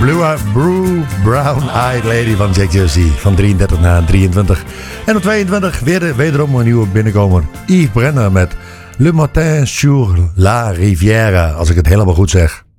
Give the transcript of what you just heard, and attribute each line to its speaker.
Speaker 1: Blue Brown Eyed Lady van Jack Jersey. Van 33 naar 23. En op 22 wederom een nieuwe binnenkomer. Yves Brenner met Le Matin sur la Rivière. Als ik het helemaal goed zeg.